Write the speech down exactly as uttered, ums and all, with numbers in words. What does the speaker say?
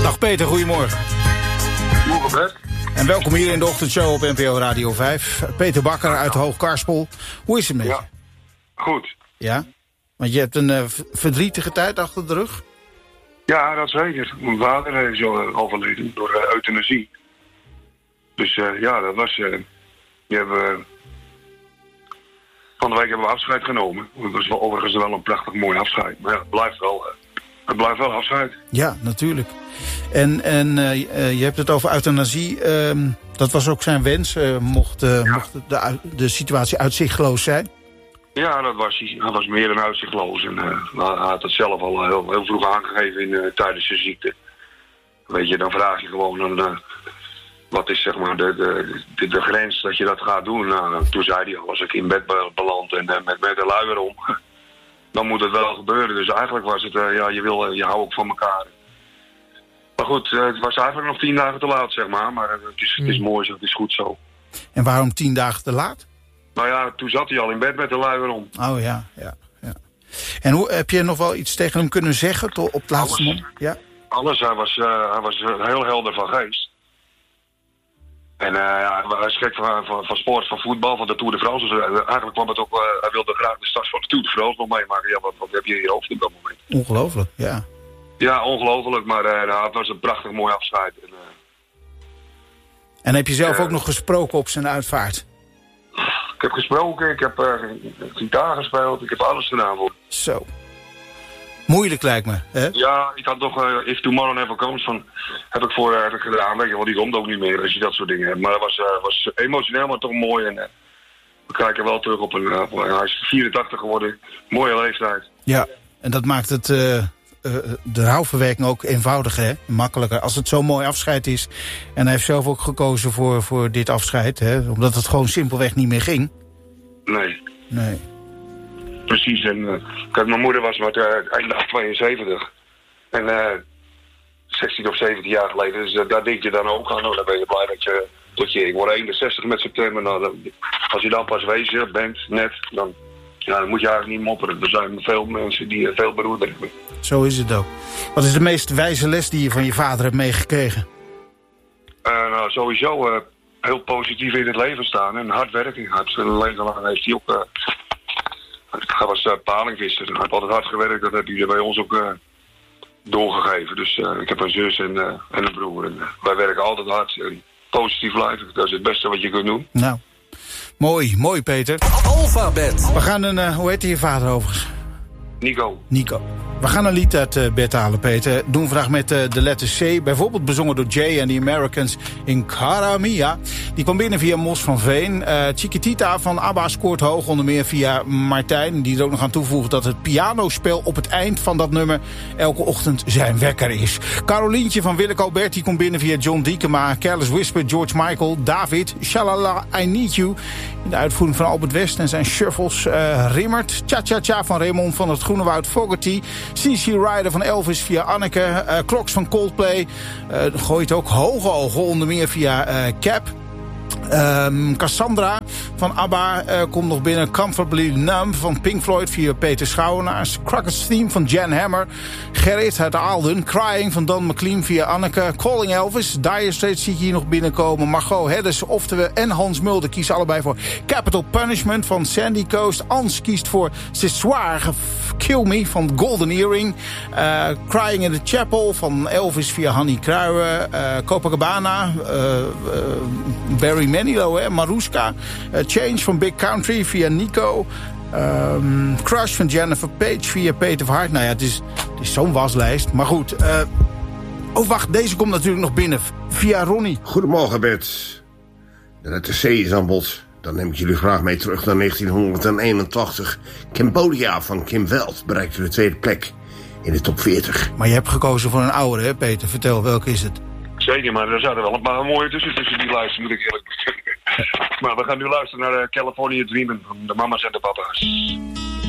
Dag Peter, goedemorgen. Morgen Bert. En welkom hier in de ochtendshow op N P O Radio vijf. Peter Bakker uit Hoogkarspel. Hoe is het met je? Ja, goed. Ja? Want je hebt een uh, verdrietige tijd achter de rug? Ja, dat zeker. Mijn vader is al uh, overleden door uh, euthanasie. Dus uh, ja, dat was... Uh, die hebben, uh, van de week hebben we afscheid genomen. Dat was wel, overigens wel een prachtig mooi afscheid. Maar ja, het blijft wel, uh, het blijft wel afscheid. Ja, natuurlijk. En, en uh, je hebt het over euthanasie. Uh, dat was ook zijn wens. Uh, mocht uh, ja. mocht de, de situatie uitzichtloos zijn? Ja, dat was hij. Hij was meer dan uitzichtloos. En, uh, hij had het zelf al heel, heel vroeg aangegeven in, uh, tijdens zijn ziekte. Weet je, dan vraag je gewoon... Dan, uh, wat is zeg maar de, de, de, de grens dat je dat gaat doen? Nou, toen zei hij al, als ik in bed beland en uh, met, met de luier om... dan moet het wel gebeuren. Dus eigenlijk was het... Uh, ja, je wil, uh, je houdt ook van elkaar. Maar goed, uh, het was eigenlijk nog tien dagen te laat, zeg maar. Maar uh, het, is, het is mooi zo, het is goed zo. En waarom tien dagen te laat? Nou ja, toen zat hij al in bed met de luier om. Oh ja, ja, ja. En hoe, heb je nog wel iets tegen hem kunnen zeggen tot, op het laatste moment? Ja? Alles, hij was, uh, hij was heel helder van geest. En uh, ja, hij is gek van, van, van sport, van voetbal, van de Tour de France. Dus, uh, eigenlijk kwam het ook, uh, hij wilde graag de start van de Tour de France nog meemaken. Ja, wat, wat heb je hier hoofd op dat moment? Ongelooflijk, ja. Ja, ongelooflijk, maar uh, nou, het was een prachtig mooi afscheid. En, uh, en heb je zelf uh, ook nog gesproken op zijn uitvaart? Ik heb gesproken, ik heb uh, gitaar gespeeld, ik heb alles gedaan voor. Zo. Moeilijk lijkt me, hè? Ja, ik had toch, uh, If Tomorrow Never Comes, van, heb ik voor uh, gedaan. Weet je wel, die komt ook niet meer als je dat soort dingen hebt. Maar het was, uh, was emotioneel, maar toch mooi. En uh, we kijken wel terug op een, uh, hij is vierentachtig geworden, mooie leeftijd. Ja, en dat maakt het, uh, uh, de rouwverwerking ook eenvoudiger, hè? Makkelijker. Als het zo'n mooi afscheid is. En hij heeft zelf ook gekozen voor, voor dit afscheid, hè? Omdat het gewoon simpelweg niet meer ging. Nee. Nee. Precies, en uh, kijk, mijn moeder was maar uh, eind tweeënzeventig. En uh, zestien of zeventien jaar geleden, dus uh, daar denk je dan ook aan. Nou, dan ben je blij dat je, dat je ik word eenenzestig met september. Nou, dan, als je dan pas wezen bent, net, dan, ja, dan moet je eigenlijk niet mopperen. Er zijn veel mensen die uh, veel beroerd hebben. Zo is het ook. Wat is de meest wijze les die je van je vader hebt meegekregen? Uh, nou, sowieso uh, heel positief in het leven staan en hard werken. Hij heeft een leven lang heeft hij ook... Uh, Hij was uh, palingvisser. Hij heeft altijd hard gewerkt. Dat heb hij bij ons ook uh, doorgegeven. Dus uh, ik heb een zus en, uh, en een broer. En, uh, wij werken altijd hard en positief blijven. Dat is het beste wat je kunt doen. Nou, mooi. Mooi, Peter. Alphabet. We gaan een... Uh, hoe heet je vader overigens? Nico. Nico. We gaan een lied uit uh, bed halen, Peter. Doen we vandaag met uh, de letter C. Bijvoorbeeld bezongen door Jay en the Americans in Cara Mia. Die kwam binnen via Mos van Veen. Uh, Chiquitita van ABBA scoort hoog, onder meer via Martijn. Die er ook nog aan toevoegt dat het pianospel op het eind van dat nummer elke ochtend zijn wekker is. Carolientje van Willeke Albert die komt binnen via John Diekema. Careless Whisper, George Michael, David, Shalala, I Need You. In de uitvoering van Albert West en zijn shuffles. Uh, Rimmert, Cha Cha Cha van Raymond van het Groenewoud Fogerty. C C Rider van Elvis via Anneke. Uh, Clocks van Coldplay. Uh, gooit ook hoge ogen onder meer via uh, Cap. Um, Cassandra van ABBA uh, komt nog binnen. Comfortably Numb van Pink Floyd via Peter Schouwenaars. Crockett's Theme van Jan Hammer. Gerrit uit Aalden. Crying van Dan McLean via Anneke. Calling Elvis. Dire Straits zie je hier nog binnenkomen. Margot Heddes oftewel en Hans Mulder kiezen allebei voor Capital Punishment van Sandy Coast. Ans kiest voor Ce Soir Kill Me van Golden Earring. Uh, Crying in the Chapel van Elvis via Hannie Kruijen. Uh, Copacabana. Uh, uh, Barry Manilow, hè, Maruska. Uh, Change van Big Country via Nico. Um, Crush van Jennifer Page via Peter Hart. Nou ja, het is, het is zo'n waslijst. Maar goed. Uh, oh, wacht. Deze komt natuurlijk nog binnen. Via Ronnie. Goedemorgen, Bert. De letter C is aan bod. Dan neem ik jullie graag mee terug naar negentienhonderdeenentachtig. Cambodja van Kim Veld bereikte de tweede plek in de top veertig. Maar je hebt gekozen voor een oude, hè, Peter? Vertel, welke is het? Zeker, maar er zaten wel een paar mooie tussen, tussen die lijsten, moet ik eerlijk zeggen. Maar we gaan nu luisteren naar uh, California Dreamin' van de mama's en de papa's.